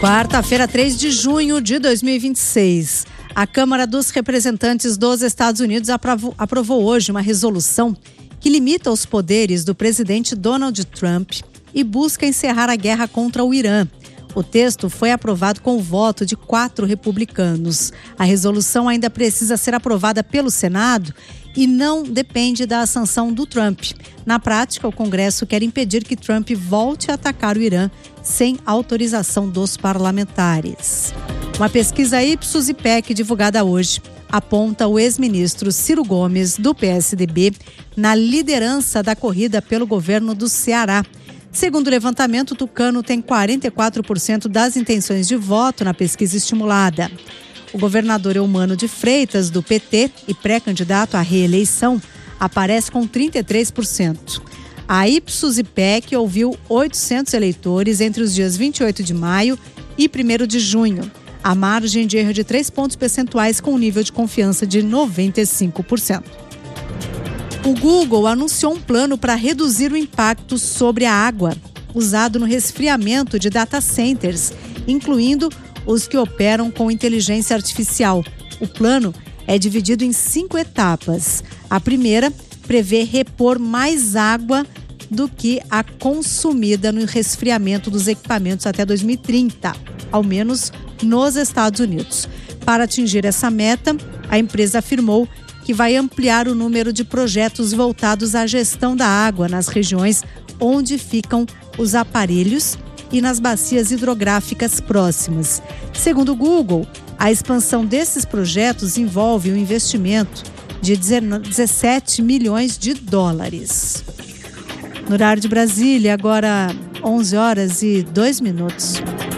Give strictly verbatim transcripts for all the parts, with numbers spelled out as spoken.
Quarta-feira, três de junho de dois mil e vinte e seis. A Câmara dos Representantes dos Estados Unidos aprovou, aprovou hoje uma resolução que limita os poderes do presidente Donald Trump e busca encerrar a guerra contra o Irã. O texto foi aprovado com o voto de quatro republicanos. A resolução ainda precisa ser aprovada pelo Senado e não depende da sanção do Trump. Na prática, o Congresso quer impedir que Trump volte a atacar o Irã sem autorização dos parlamentares. Uma pesquisa Ipsos e P E C divulgada hoje aponta o ex-ministro Ciro Gomes, do P S D B, na liderança da corrida pelo governo do Ceará. Segundo o levantamento, o tucano tem quarenta e quatro por cento das intenções de voto na pesquisa estimulada. O governador Eumano de Freitas, do P T e pré-candidato à reeleição, aparece com trinta e três por cento. A Ipsos e P E C ouviu oitocentos eleitores entre os dias vinte e oito de maio e primeiro de junho. A margem de erro de três pontos percentuais com um nível de confiança de noventa e cinco por cento. O Google anunciou um plano para reduzir o impacto sobre a água usado no resfriamento de data centers, incluindo os que operam com inteligência artificial. O plano é dividido em cinco etapas. A primeira prevê repor mais água do que a consumida no resfriamento dos equipamentos até dois mil e trinta, ao menos nos Estados Unidos. Para atingir essa meta, a empresa afirmou que vai ampliar o número de projetos voltados à gestão da água nas regiões onde ficam os aparelhos e nas bacias hidrográficas próximas. Segundo o Google, a expansão desses projetos envolve um investimento de dezessete milhões de dólares. No horário de Brasília, agora onze horas e dois minutos.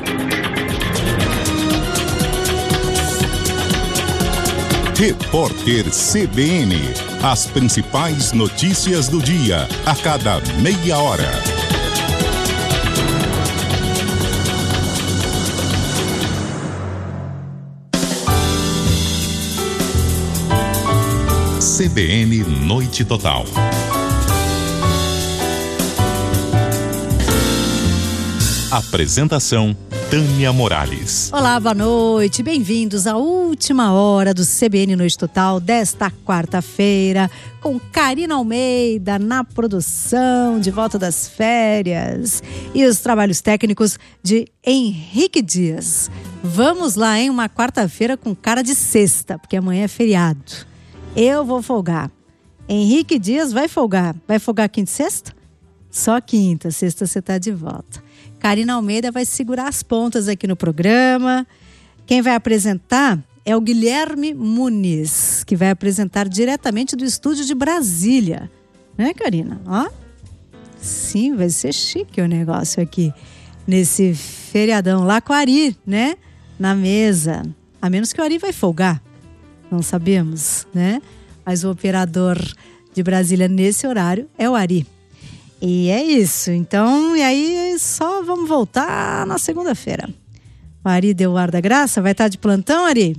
Repórter C B N. As principais notícias do dia, a cada meia hora. C B N Noite Total. Apresentação Tânia Morales. Olá, boa noite, bem-vindos à última hora do C B N Noite Total desta quarta-feira, com Karina Almeida na produção, de volta das férias, e os trabalhos técnicos de Henrique Dias. Vamos lá, hein? Uma quarta-feira com cara de sexta, porque amanhã é feriado. Eu vou folgar. Henrique Dias vai folgar. Vai folgar quinta e sexta? Só quinta, sexta você tá de volta. Karina Almeida vai segurar as pontas aqui no programa. Quem vai apresentar é o Guilherme Muniz, que vai apresentar diretamente do estúdio de Brasília. Né, Karina? Ó. Sim, vai ser chique o negócio aqui. Nesse feriadão lá com o Ari, né? Na mesa. A menos que o Ari vai folgar. Não sabemos, né? Mas o operador de Brasília nesse horário é o Ari. E é isso. Então, e aí só vamos voltar na segunda-feira. O Ari deu o ar da graça? Vai estar de plantão, Ari?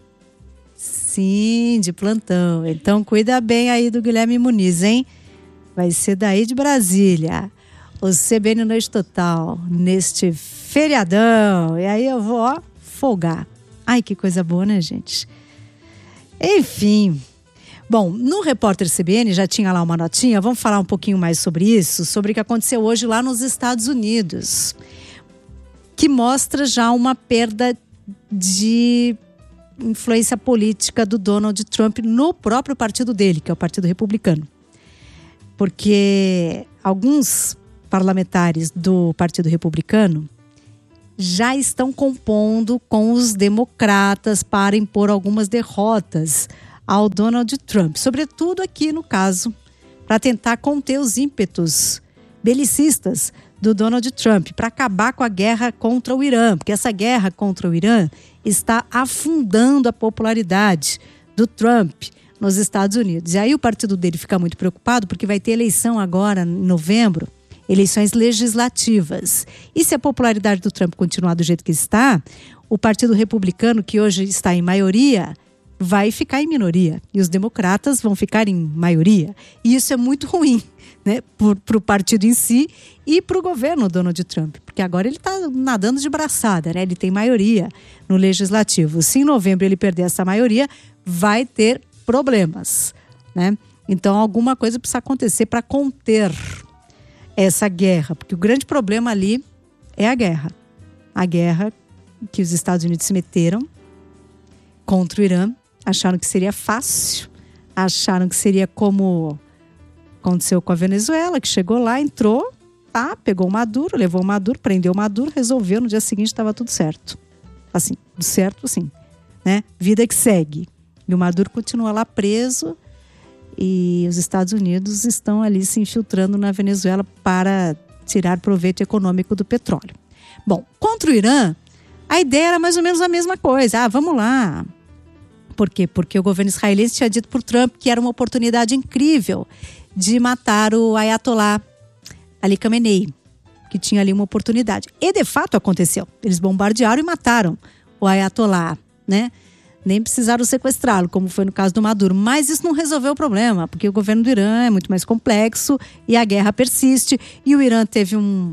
Sim, de plantão. Então, cuida bem aí do Guilherme Muniz, hein? Vai ser daí de Brasília. O C B N Noite Total, neste feriadão. E aí eu vou, ó, folgar. Ai, que coisa boa, né, gente? Enfim. Bom, no Repórter C B N já tinha lá uma notinha, vamos falar um pouquinho mais sobre isso, sobre o que aconteceu hoje lá nos Estados Unidos, que mostra já uma perda de influência política do Donald Trump no próprio partido dele, que é o Partido Republicano. Porque alguns parlamentares do Partido Republicano já estão compondo com os democratas para impor algumas derrotas ao Donald Trump, sobretudo aqui no caso, para tentar conter os ímpetos belicistas do Donald Trump, para acabar com a guerra contra o Irã, porque essa guerra contra o Irã está afundando a popularidade do Trump nos Estados Unidos. E aí o partido dele fica muito preocupado, porque vai ter eleição agora em novembro, eleições legislativas. E se a popularidade do Trump continuar do jeito que está, o Partido Republicano, que hoje está em maioria, vai ficar em minoria e os democratas vão ficar em maioria. E isso é muito ruim, né, para o partido em si e para o governo Donald Trump, porque agora ele está nadando de braçada, né? Ele tem maioria no legislativo. Se em novembro ele perder essa maioria, vai ter problemas, né? Então alguma coisa precisa acontecer para conter essa guerra, porque o grande problema ali é a guerra. A guerra que os Estados Unidos se meteram contra o Irã, acharam que seria fácil, acharam que seria como aconteceu com a Venezuela, que chegou lá, entrou, tá, pegou o Maduro, levou o Maduro, prendeu o Maduro, resolveu, no dia seguinte estava tudo certo. Assim, certo, sim, né? Vida que segue. E o Maduro continua lá preso e os Estados Unidos estão ali se infiltrando na Venezuela para tirar proveito econômico do petróleo. Bom, contra o Irã, a ideia era mais ou menos a mesma coisa. Ah, vamos lá. Por quê? Porque o governo israelense tinha dito por Trump que era uma oportunidade incrível de matar o Ayatollah Ali Khamenei, que tinha ali uma oportunidade. E de fato aconteceu. Eles bombardearam e mataram o Ayatollah, né? Nem precisaram sequestrá-lo, como foi no caso do Maduro. Mas isso não resolveu o problema, porque o governo do Irã é muito mais complexo e a guerra persiste. E o Irã teve um,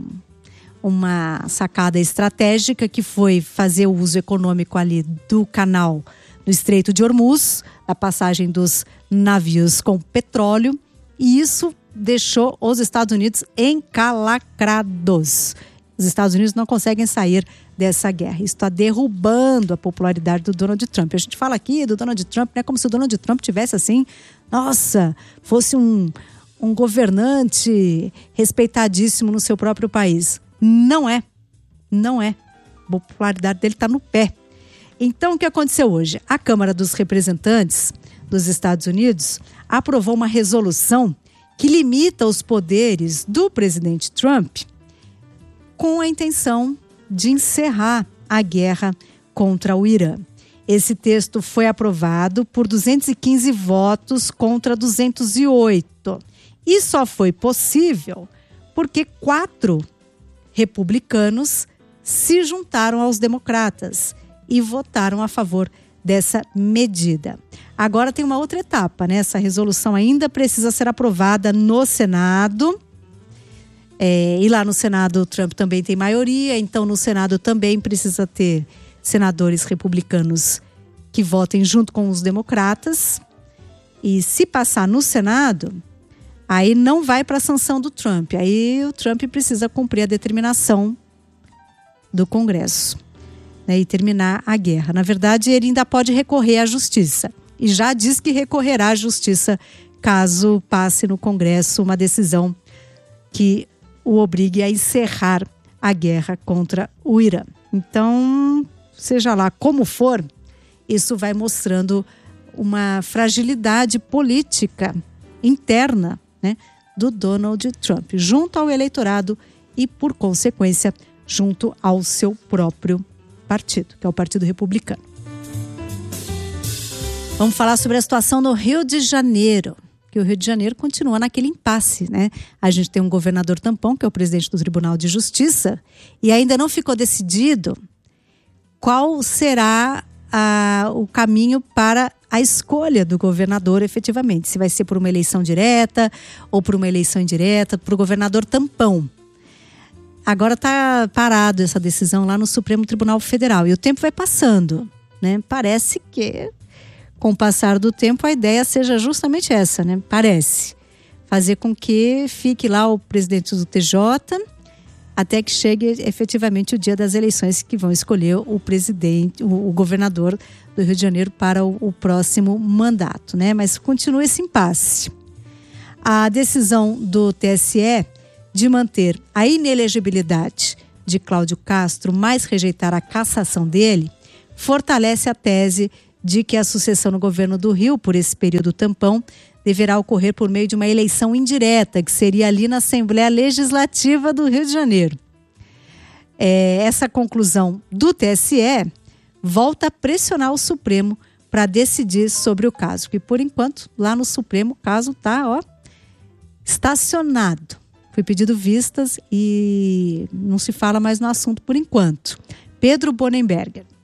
uma sacada estratégica que foi fazer o uso econômico ali do canal do Estreito de Hormuz, a passagem dos navios com petróleo. E isso deixou os Estados Unidos encalacrados. Os Estados Unidos não conseguem sair dessa guerra. Isso está derrubando a popularidade do Donald Trump. A gente fala aqui do Donald Trump, né, como se o Donald Trump tivesse assim, nossa, fosse um, um governante respeitadíssimo no seu próprio país. Não é. Não é. A popularidade dele está no pé. Então, o que aconteceu hoje? A Câmara dos Representantes dos Estados Unidos aprovou uma resolução que limita os poderes do presidente Trump com a intenção de encerrar a guerra contra o Irã. Esse texto foi aprovado por duzentos e quinze votos contra duzentos e oito. E só foi possível porque quatro republicanos se juntaram aos democratas e votaram a favor dessa medida. Agora tem uma outra etapa, né? Essa resolução ainda precisa ser aprovada no Senado. É, e lá no Senado o Trump também tem maioria, então no Senado também precisa ter senadores republicanos que votem junto com os democratas. E se passar no Senado, aí não vai para a sanção do Trump. Aí o Trump precisa cumprir a determinação do Congresso, né, e terminar a guerra. Na verdade, ele ainda pode recorrer à justiça. E já diz que recorrerá à justiça caso passe no Congresso uma decisão que o obrigue a encerrar a guerra contra o Irã. Então, seja lá como for, isso vai mostrando uma fragilidade política interna, né, do Donald Trump, junto ao eleitorado e, por consequência, junto ao seu próprio partido, que é o Partido Republicano. Vamos falar sobre a situação no Rio de Janeiro, que o Rio de Janeiro continua naquele impasse, né? A gente tem um governador tampão, que é o presidente do Tribunal de Justiça, e ainda não ficou decidido qual será a, o caminho para a escolha do governador efetivamente. Se vai ser por uma eleição direta ou por uma eleição indireta, para o governador tampão. Agora está parado essa decisão lá no Supremo Tribunal Federal e o tempo vai passando, né? Parece que, com o passar do tempo, a ideia seja justamente essa, né? Parece. Fazer com que fique lá o presidente do T J até que chegue efetivamente o dia das eleições que vão escolher o presidente, o, o governador do Rio de Janeiro para o, o próximo mandato, né? Mas continua esse impasse. A decisão do T S E de manter a inelegibilidade de Cláudio Castro, mas rejeitar a cassação dele, fortalece a tese de que a sucessão no governo do Rio, por esse período tampão, deverá ocorrer por meio de uma eleição indireta, que seria ali na Assembleia Legislativa do Rio de Janeiro. É, essa conclusão do T S E volta a pressionar o Supremo para decidir sobre o caso, que por enquanto, lá no Supremo, o caso está, ó, estacionado. Foi pedido vistas e não se fala mais no assunto por enquanto. Pedro Bonenberger.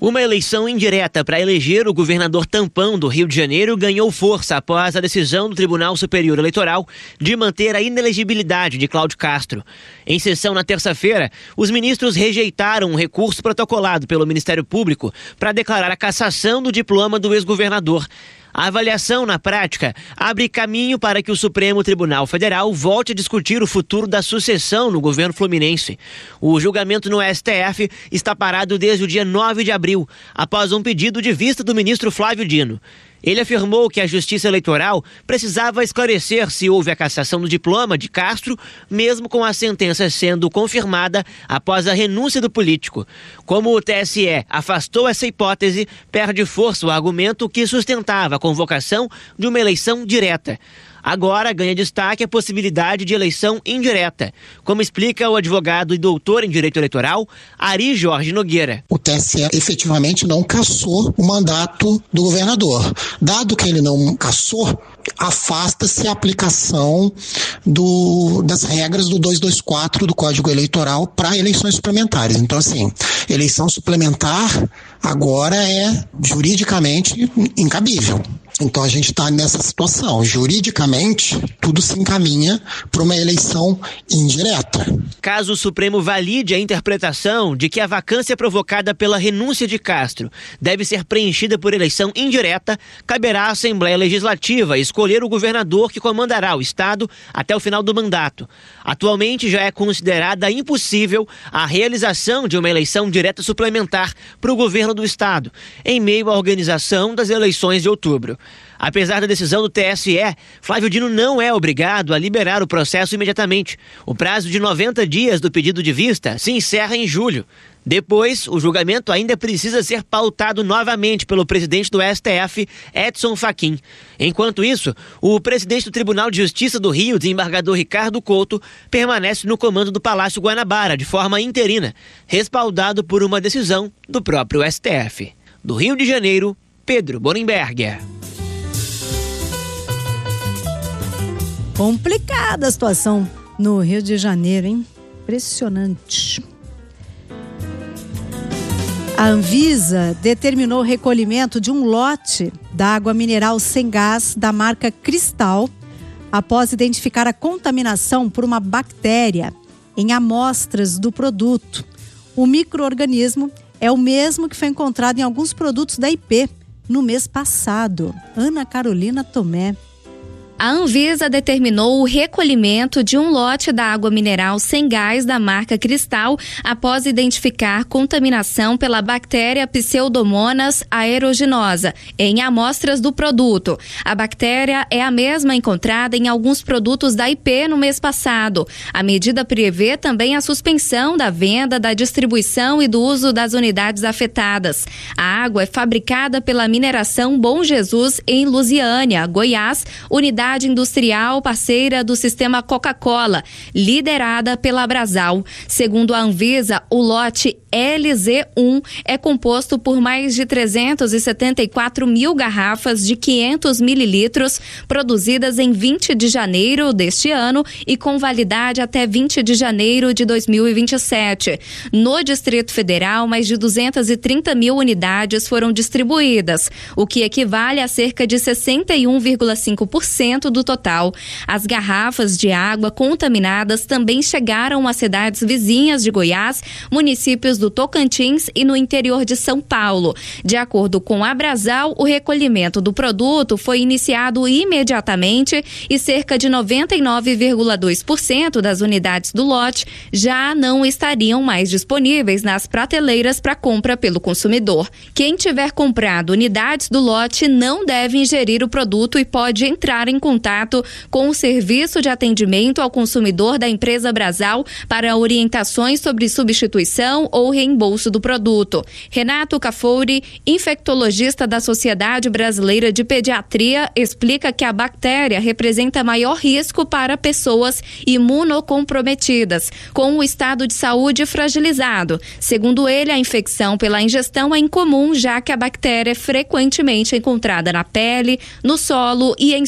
Uma eleição indireta para eleger o governador tampão do Rio de Janeiro ganhou força após a decisão do Tribunal Superior Eleitoral de manter a inelegibilidade de Cláudio Castro. Em sessão na terça-feira, os ministros rejeitaram um recurso protocolado pelo Ministério Público para declarar a cassação do diploma do ex-governador. A avaliação, na prática, abre caminho para que o Supremo Tribunal Federal volte a discutir o futuro da sucessão no governo fluminense. O julgamento no S T F está parado desde o dia nove de abril, após um pedido de vista do ministro Flávio Dino. Ele afirmou que a Justiça Eleitoral precisava esclarecer se houve a cassação do diploma de Castro, mesmo com a sentença sendo confirmada após a renúncia do político. Como o T S E afastou essa hipótese, perde força o argumento que sustentava a convocação de uma eleição direta. Agora ganha destaque a possibilidade de eleição indireta, como explica o advogado e doutor em Direito Eleitoral, Ari Jorge Nogueira. O T S E efetivamente não cassou o mandato do governador. Dado que ele não cassou, afasta-se a aplicação do, das regras do duzentos e vinte e quatro do Código Eleitoral para eleições suplementares. Então, assim, eleição suplementar agora é juridicamente incabível. Então a gente está nessa situação. Juridicamente, tudo se encaminha para uma eleição indireta. Caso o Supremo valide a interpretação de que a vacância provocada pela renúncia de Castro deve ser preenchida por eleição indireta, caberá à Assembleia Legislativa escolher o governador que comandará o Estado até o final do mandato. Atualmente já é considerada impossível a realização de uma eleição direta suplementar para o governo do Estado, em meio à organização das eleições de outubro. Apesar da decisão do T S E, Flávio Dino não é obrigado a liberar o processo imediatamente. O prazo de noventa dias do pedido de vista se encerra em julho. Depois, o julgamento ainda precisa ser pautado novamente pelo presidente do S T F, Edson Fachin. Enquanto isso, o presidente do Tribunal de Justiça do Rio, desembargador Ricardo Couto, permanece no comando do Palácio Guanabara de forma interina, respaldado por uma decisão do próprio S T F. Do Rio de Janeiro, Pedro Borenberger. Complicada a situação no Rio de Janeiro, hein? Impressionante. A Anvisa determinou o recolhimento de um lote da água mineral sem gás da marca Cristal após identificar a contaminação por uma bactéria em amostras do produto. O micro-organismo é o mesmo que foi encontrado em alguns produtos da I P no mês passado. Ana Carolina Tomé. A Anvisa determinou o recolhimento de um lote da água mineral sem gás da marca Cristal após identificar contaminação pela bactéria Pseudomonas aeruginosa em amostras do produto. A bactéria é a mesma encontrada em alguns produtos da I P no mês passado. A medida prevê também a suspensão da venda, da distribuição e do uso das unidades afetadas. A água é fabricada pela Mineração Bom Jesus em Lusiânia, Goiás, unidade industrial parceira do sistema Coca-Cola, liderada pela Brasal. Segundo a Anvisa, o lote L Z um é composto por mais de trezentos e setenta e quatro mil garrafas de quinhentos mililitros, produzidas em vinte de janeiro deste ano e com validade até vinte de janeiro de dois mil e vinte e sete. No Distrito Federal, mais de duzentas e trinta mil unidades foram distribuídas, o que equivale a cerca de sessenta e um vírgula cinco por cento do total. As garrafas de água contaminadas também chegaram às cidades vizinhas de Goiás, municípios do Tocantins e no interior de São Paulo. De acordo com a Brasal, o recolhimento do produto foi iniciado imediatamente e cerca de noventa e nove vírgula dois por cento das unidades do lote já não estariam mais disponíveis nas prateleiras para compra pelo consumidor. Quem tiver comprado unidades do lote não deve ingerir o produto e pode entrar em contato com o Serviço de Atendimento ao Consumidor da empresa Brasal para orientações sobre substituição ou reembolso do produto. Renato Cafouri, infectologista da Sociedade Brasileira de Pediatria, explica que a bactéria representa maior risco para pessoas imunocomprometidas, com o estado de saúde fragilizado. Segundo ele, a infecção pela ingestão é incomum, já que a bactéria é frequentemente encontrada na pele, no solo e em superfície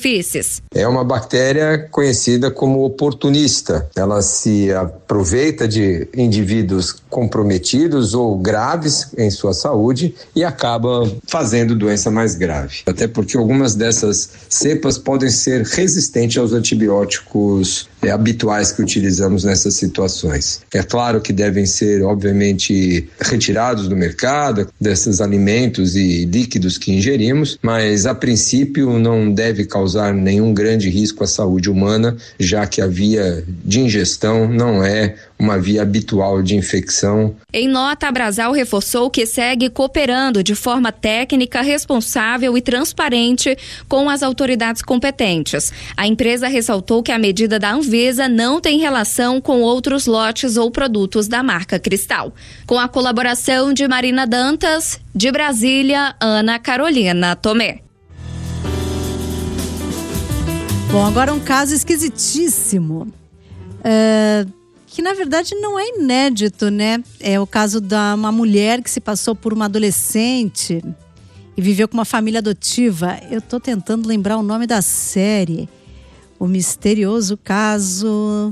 superfícies. É uma bactéria conhecida como oportunista. Ela se aproveita de indivíduos comprometidos ou graves em sua saúde e acaba fazendo doença mais grave. Até porque algumas dessas cepas podem ser resistentes aos antibióticos é, habituais que utilizamos nessas situações. É claro que devem ser, obviamente, retirados do mercado, desses alimentos e líquidos que ingerimos, mas a princípio não deve causar nenhum grande risco à saúde humana, já que a via de ingestão não é uma via habitual de infecção. Em nota, a Brasal reforçou que segue cooperando de forma técnica, responsável e transparente com as autoridades competentes. A empresa ressaltou que a medida da Anvisa não tem relação com outros lotes ou produtos da marca Cristal. Com a colaboração de Marina Dantas, de Brasília, Ana Carolina Tomé. Bom, agora um caso esquisitíssimo. É... que na verdade não é inédito, né? É o caso de uma mulher que se passou por uma adolescente e viveu com uma família adotiva. Eu tô tentando lembrar o nome da série. O misterioso caso...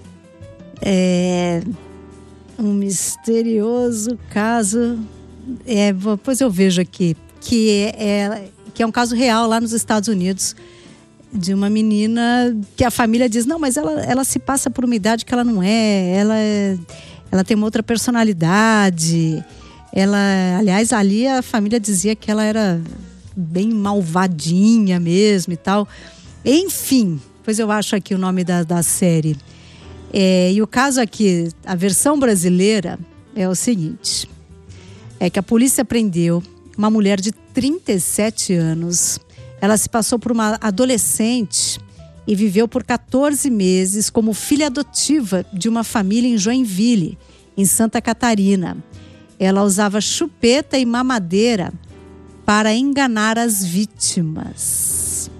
É... Um misterioso caso... É, depois eu vejo aqui. Que é, que é um caso real lá nos Estados Unidos, de uma menina que a família diz, não, mas ela, ela se passa por uma idade que ela não é, ela, é, ela tem uma outra personalidade. Ela, aliás, ali a família dizia que ela era bem malvadinha mesmo e tal. Enfim, pois eu acho aqui o nome da, da série. É, e o caso aqui, a versão brasileira é o seguinte, é que a polícia prendeu uma mulher de trinta e sete anos. Ela se passou por uma adolescente e viveu por quatorze meses como filha adotiva de uma família em Joinville, em Santa Catarina. Ela usava chupeta e mamadeira para enganar as vítimas.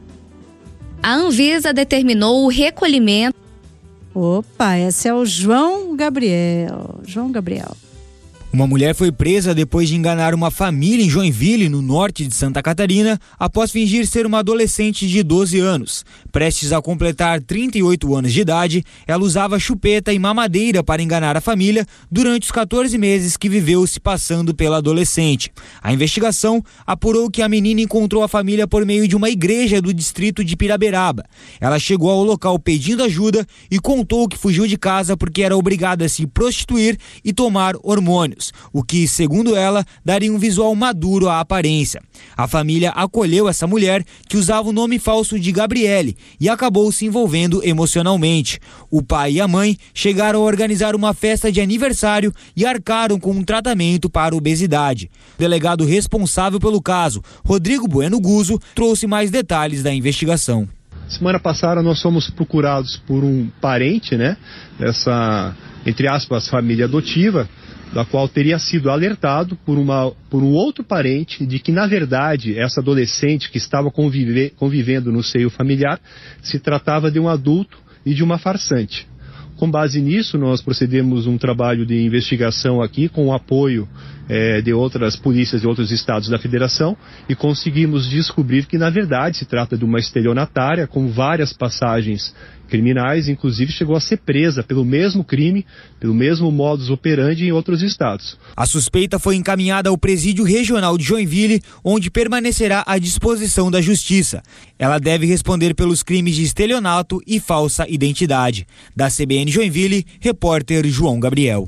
A Anvisa determinou o recolhimento. Opa, esse é o João Gabriel. João Gabriel. Uma mulher foi presa depois de enganar uma família em Joinville, no norte de Santa Catarina, após fingir ser uma adolescente de doze anos. Prestes a completar trinta e oito anos de idade, ela usava chupeta e mamadeira para enganar a família durante os quatorze meses que viveu se passando pela adolescente. A investigação apurou que a menina encontrou a família por meio de uma igreja do distrito de Piraberaba. Ela chegou ao local pedindo ajuda e contou que fugiu de casa porque era obrigada a se prostituir e tomar hormônios, o que, segundo ela, daria um visual maduro à aparência. A família acolheu essa mulher, que usava o nome falso de Gabriele, e acabou se envolvendo emocionalmente. O pai e a mãe chegaram a organizar uma festa de aniversário e arcaram com um tratamento para obesidade. O delegado responsável pelo caso, Rodrigo Bueno Guzzo, trouxe mais detalhes da investigação. Semana passada nós fomos procurados por um parente, né, dessa, entre aspas, família adotiva, da qual teria sido alertado por, uma, por um outro parente de que, na verdade, essa adolescente que estava convive, convivendo no seio familiar se tratava de um adulto e de uma farsante. Com base nisso, nós procedemos um trabalho de investigação aqui com o apoio é, de outras polícias de outros estados da federação e conseguimos descobrir que, na verdade, se trata de uma estelionatária com várias passagens criminais, inclusive chegou a ser presa pelo mesmo crime, pelo mesmo modus operandi em outros estados. A suspeita foi encaminhada ao Presídio Regional de Joinville, onde permanecerá à disposição da Justiça. Ela deve responder pelos crimes de estelionato e falsa identidade. Da C B N Joinville, repórter João Gabriel.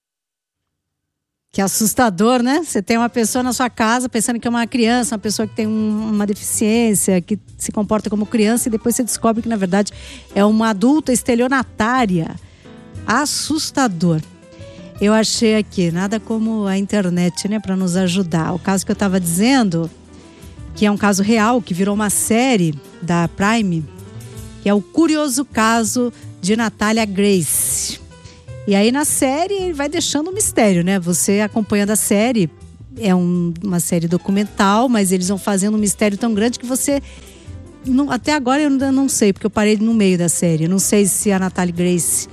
Que assustador, né? Você tem uma pessoa na sua casa pensando que é uma criança, uma pessoa que tem um, uma deficiência, que se comporta como criança, e depois você descobre que, na verdade, é uma adulta estelionatária. Assustador. Eu achei aqui, nada como a internet, né, para nos ajudar. O caso que eu estava dizendo, que é um caso real, que virou uma série da Prime, que é o curioso caso de Natália Grace. E aí na série vai deixando um mistério, né? Você acompanhando a série, é um, uma série documental, mas eles vão fazendo um mistério tão grande que você... Não, até agora eu ainda não sei, porque eu parei no meio da série. Eu não sei se a Natália Grace,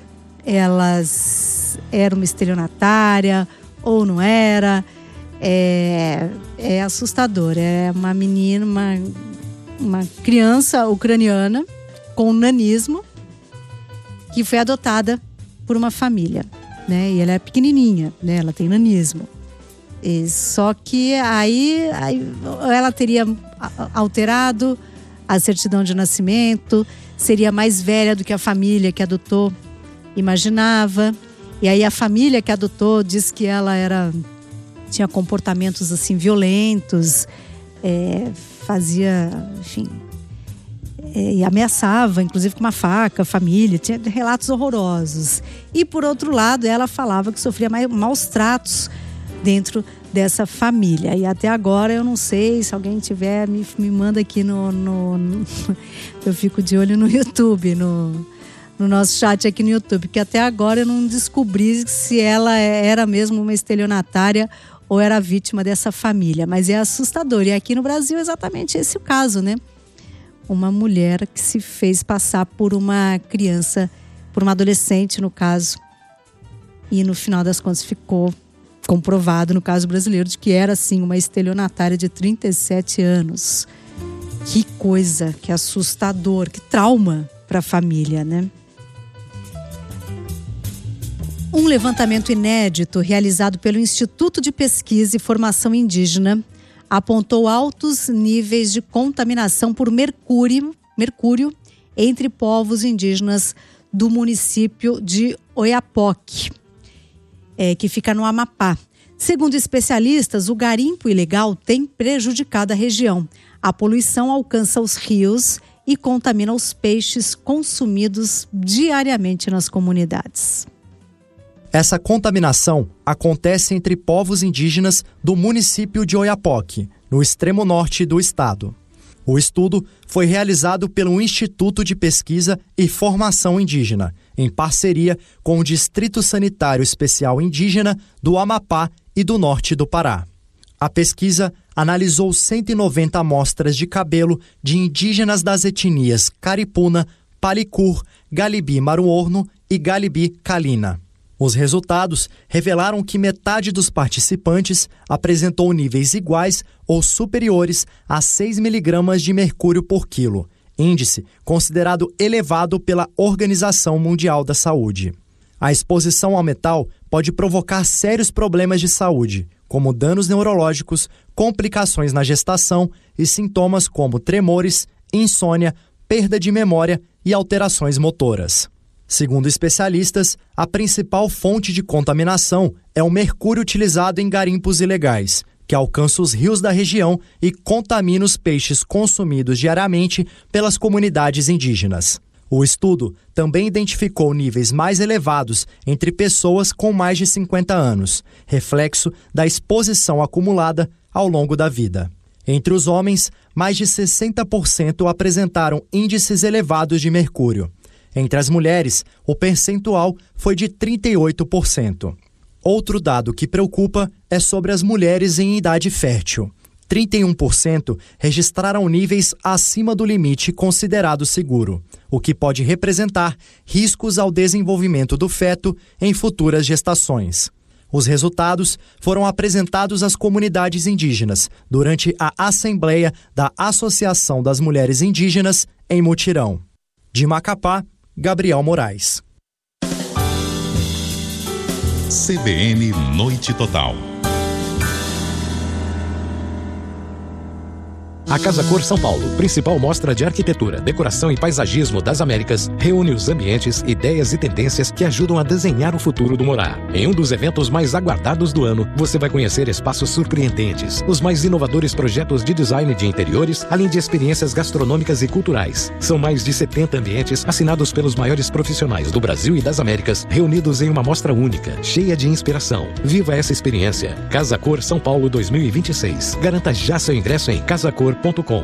elas era uma estelionatária ou não era. É, é assustador. É uma menina, uma, uma criança ucraniana com nanismo que foi adotada por uma família, né? E ela é pequenininha, né? Ela tem nanismo. E só que aí, aí ela teria alterado a certidão de nascimento, seria mais velha do que a família que adotou imaginava. E aí a família que adotou diz que ela era tinha comportamentos assim violentos, é, fazia, enfim, é, e ameaçava, inclusive com uma faca, a família, tinha relatos horrorosos. E por outro lado, ela falava que sofria maus tratos dentro dessa família. E até agora eu não sei, se alguém tiver, me, me manda aqui no, no, no eu fico de olho no YouTube, no, no nosso chat aqui no YouTube, porque até agora eu não descobri se ela era mesmo uma estelionatária ou era vítima dessa família. Mas é assustador. E aqui no Brasil é exatamente esse o caso, né? Uma mulher que se fez passar por uma criança, por uma adolescente no caso, e no final das contas ficou comprovado no caso brasileiro de que era sim uma estelionatária de trinta e sete anos. Que coisa, que assustador, que trauma para a família, né? Um levantamento inédito realizado pelo Instituto de Pesquisa e Formação Indígena apontou altos níveis de contaminação por mercúrio, mercúrio entre povos indígenas do município de Oiapoque, é, que fica no Amapá. Segundo especialistas, o garimpo ilegal tem prejudicado a região. A poluição alcança os rios e contamina os peixes consumidos diariamente nas comunidades. Essa contaminação acontece entre povos indígenas do município de Oiapoque, no extremo norte do estado. O estudo foi realizado pelo Instituto de Pesquisa e Formação Indígena, em parceria com o Distrito Sanitário Especial Indígena do Amapá e do norte do Pará. A pesquisa analisou cento e noventa amostras de cabelo de indígenas das etnias Caripuna, Palicur, Galibi-Maruorno e Galibi-Calina. Os resultados revelaram que metade dos participantes apresentou níveis iguais ou superiores a seis miligramas de mercúrio por quilo, índice considerado elevado pela Organização Mundial da Saúde. A exposição ao metal pode provocar sérios problemas de saúde, como danos neurológicos, complicações na gestação e sintomas como tremores, insônia, perda de memória e alterações motoras. Segundo especialistas, a principal fonte de contaminação é o mercúrio utilizado em garimpos ilegais, que alcança os rios da região e contamina os peixes consumidos diariamente pelas comunidades indígenas. O estudo também identificou níveis mais elevados entre pessoas com mais de cinquenta anos, reflexo da exposição acumulada ao longo da vida. Entre os homens, mais de sessenta por cento apresentaram índices elevados de mercúrio. Entre as mulheres, o percentual foi de trinta e oito por cento. Outro dado que preocupa é sobre as mulheres em idade fértil. trinta e um por cento registraram níveis acima do limite considerado seguro, o que pode representar riscos ao desenvolvimento do feto em futuras gestações. Os resultados foram apresentados às comunidades indígenas durante a Assembleia da Associação das Mulheres Indígenas em Mutirão. De Macapá, Gabriel Moraes. C B N Noite Total. A Casa Cor São Paulo, principal mostra de arquitetura, decoração e paisagismo das Américas, reúne os ambientes, ideias e tendências que ajudam a desenhar o futuro do morar. Em um dos eventos mais aguardados do ano, você vai conhecer espaços surpreendentes, os mais inovadores projetos de design de interiores, além de experiências gastronômicas e culturais. São mais de setenta ambientes assinados pelos maiores profissionais do Brasil e das Américas, reunidos em uma mostra única, cheia de inspiração. Viva essa experiência. Casa Cor São Paulo dois mil e vinte e seis. Garanta já seu ingresso em casacor ponto com.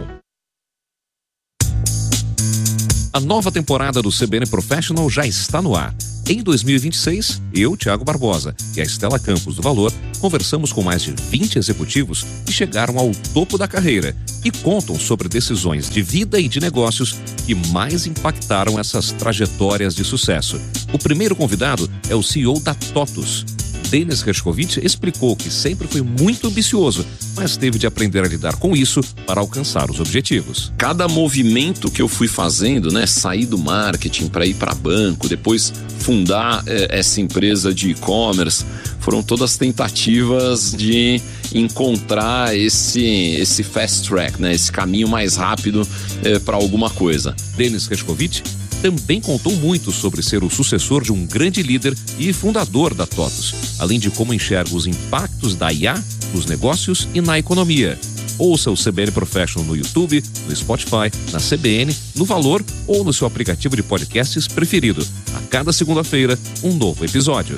A nova temporada do C B N Professional já está no ar. Em dois mil e vinte e seis, eu, Thiago Barbosa, e a Estela Campos do Valor conversamos com mais de vinte executivos que chegaram ao topo da carreira e contam sobre decisões de vida e de negócios que mais impactaram essas trajetórias de sucesso. O primeiro convidado é o C E O da TOTUS, Denis Hershkovich explicou que sempre foi muito ambicioso, mas teve de aprender a lidar com isso para alcançar os objetivos. Cada movimento que eu fui fazendo, né, sair do marketing para ir para banco, depois fundar eh, essa empresa de e-commerce, foram todas tentativas de encontrar esse, esse fast track, né, esse caminho mais rápido eh, para alguma coisa. Denis Hershkovich também contou muito sobre ser o sucessor de um grande líder e fundador da TOTUS, além de como enxerga os impactos da I A nos negócios e na economia. Ouça o C B N Professional no YouTube, no Spotify, na C B N, no Valor ou no seu aplicativo de podcasts preferido. A cada segunda-feira, um novo episódio.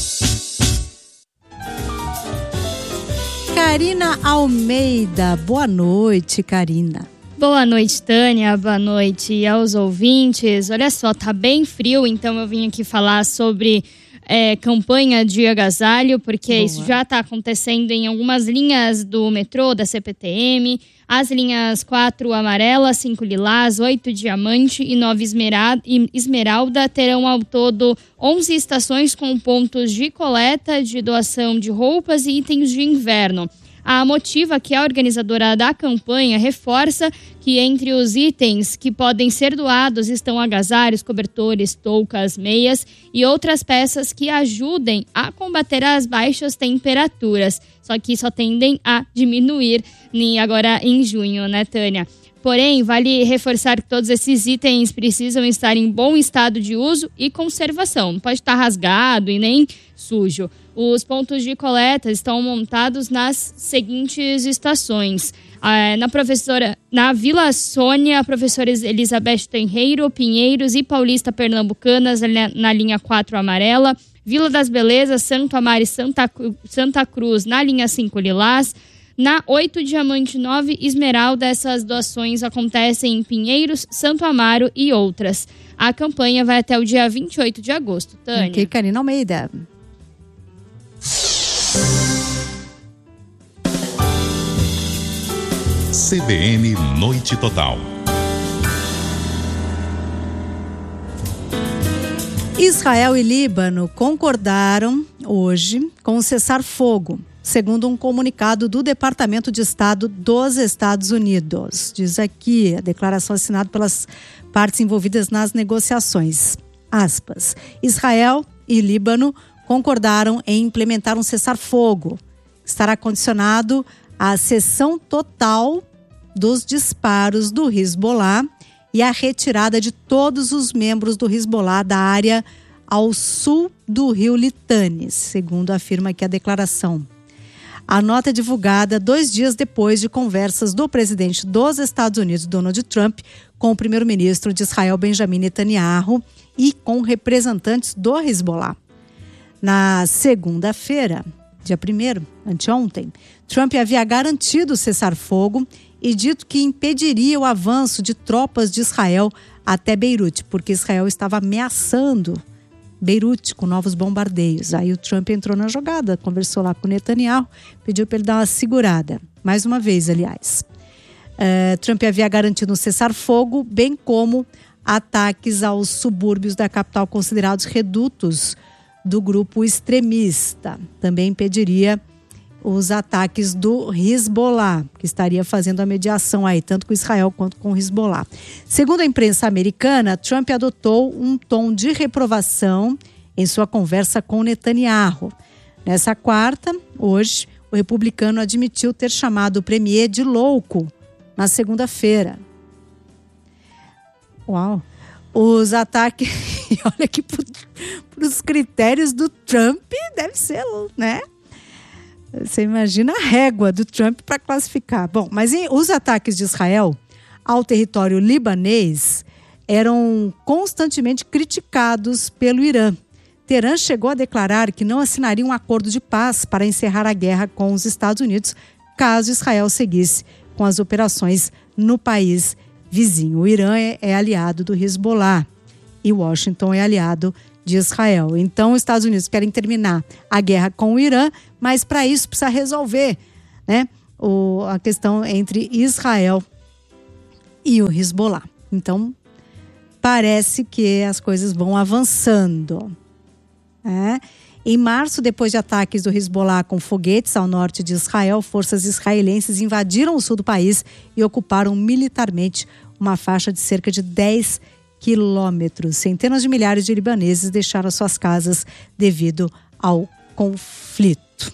Karina Almeida, boa noite, Karina. Boa noite, Tânia, boa noite aos ouvintes. Olha só, tá bem frio, então eu vim aqui falar sobre é, campanha de agasalho, porque Boa. Isso já está acontecendo em algumas linhas do metrô, da C P T M, as linhas quatro amarela, cinco lilás, oito diamante e nove esmeralda terão ao todo onze estações com pontos de coleta, de doação de roupas e itens de inverno. A Motiva, que é a organizadora da campanha, reforça que entre os itens que podem ser doados estão agasalhos, cobertores, toucas, meias e outras peças que ajudem a combater as baixas temperaturas. Só que só tendem a diminuir agora em junho, né, Tânia? Porém, vale reforçar que todos esses itens precisam estar em bom estado de uso e conservação. Não pode estar rasgado e nem sujo. Os pontos de coleta estão montados nas seguintes estações. Ah, na, professora, na Vila Sônia, a professora Elizabeth Tenreiro, Pinheiros e Paulista Pernambucanas, na linha quatro amarela. Vila das Belezas, Santo Amaro e Santa, Santa Cruz, na linha cinco lilás. Na oito diamante nove esmeralda, essas doações acontecem em Pinheiros, Santo Amaro e outras. A campanha vai até o dia vinte e oito de agosto. Tânia. Ok, Karina Almeida. C B N Noite Total. Israel e Líbano concordaram hoje com o cessar-fogo, segundo um comunicado do Departamento de Estado dos Estados Unidos. Diz aqui a declaração assinada pelas partes envolvidas nas negociações. Aspas. Israel e Líbano concordaram em implementar um cessar-fogo. Estará condicionado à cessão total dos disparos do Hezbollah e à retirada de todos os membros do Hezbollah da área ao sul do rio Litani, segundo afirma aqui a declaração. A nota é divulgada dois dias depois de conversas do presidente dos Estados Unidos, Donald Trump, com o primeiro-ministro de Israel, Benjamin Netanyahu, e com representantes do Hezbollah. Na segunda-feira, dia primeiro, anteontem, Trump havia garantido o cessar-fogo e dito que impediria o avanço de tropas de Israel até Beirute, porque Israel estava ameaçando Beirute com novos bombardeios. Aí o Trump entrou na jogada, conversou lá com o Netanyahu, pediu para ele dar uma segurada. Mais uma vez, aliás. Uh, Trump havia garantido um cessar-fogo, bem como ataques aos subúrbios da capital considerados redutos do grupo extremista. Também impediria os ataques do Hezbollah, que estaria fazendo a mediação aí, tanto com Israel quanto com o Hezbollah. Segundo a imprensa americana, Trump adotou um tom de reprovação em sua conversa com Netanyahu. Nessa quarta, hoje, o republicano admitiu ter chamado o premier de louco na segunda-feira. Uau! Os ataques, olha que para os critérios do Trump, deve ser, né? Você imagina a régua do Trump para classificar. Bom, mas em, os ataques de Israel ao território libanês eram constantemente criticados pelo Irã. Teherã chegou a declarar que não assinaria um acordo de paz para encerrar a guerra com os Estados Unidos, caso Israel seguisse com as operações no país vizinho. O Irã é, é aliado do Hezbollah e Washington é aliado de Israel. Então, os Estados Unidos querem terminar a guerra com o Irã, mas para isso precisa resolver, né, o, a questão entre Israel e o Hezbollah. Então, parece que as coisas vão avançando. É? Em março, depois de ataques do Hezbollah com foguetes ao norte de Israel, forças israelenses invadiram o sul do país e ocuparam militarmente uma faixa de cerca de dez quilômetros. Centenas de milhares de libaneses deixaram suas casas devido ao conflito.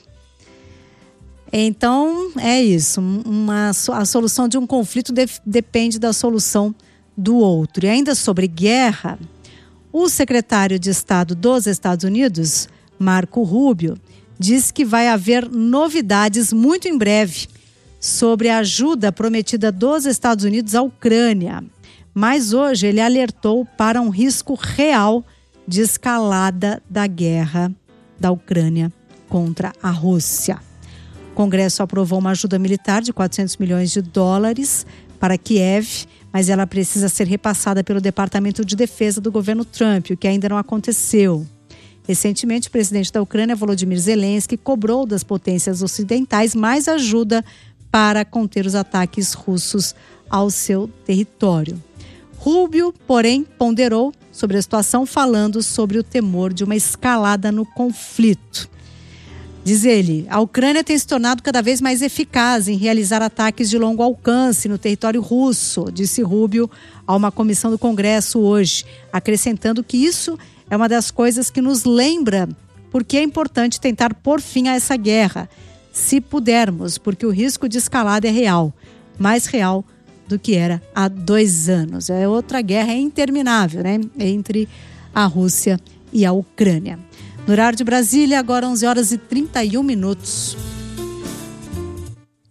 Então, é isso. Uma, a solução de um conflito de, depende da solução do outro. E ainda sobre guerra, o secretário de Estado dos Estados Unidos, Marco Rubio, diz que vai haver novidades muito em breve sobre a ajuda prometida dos Estados Unidos à Ucrânia. Mas hoje ele alertou para um risco real de escalada da guerra da Ucrânia contra a Rússia. O Congresso aprovou uma ajuda militar de quatrocentos milhões de dólares para Kiev, mas ela precisa ser repassada pelo Departamento de Defesa do governo Trump, o que ainda não aconteceu. Recentemente, o presidente da Ucrânia, Volodymyr Zelensky, cobrou das potências ocidentais mais ajuda para conter os ataques russos ao seu território. Rubio, porém, ponderou sobre a situação, falando sobre o temor de uma escalada no conflito. Diz ele, a Ucrânia tem se tornado cada vez mais eficaz em realizar ataques de longo alcance no território russo, disse Rubio a uma comissão do Congresso hoje, acrescentando que isso é uma das coisas que nos lembra porque é importante tentar pôr fim a essa guerra, se pudermos, porque o risco de escalada é real, mais real do que era há dois anos. É outra guerra interminável, né, entre a Rússia e a Ucrânia. No horário de Brasília, agora onze horas e trinta e um minutos.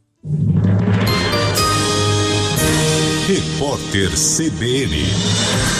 Repórter C B N.